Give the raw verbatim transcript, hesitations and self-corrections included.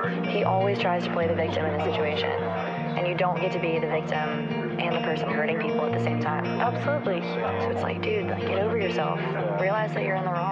he always tries to play the victim in the situation. And you don't get to be the victim and the person hurting people at the same time. Absolutely. So it's like, dude, like, get over yourself. Realize that you're in the wrong.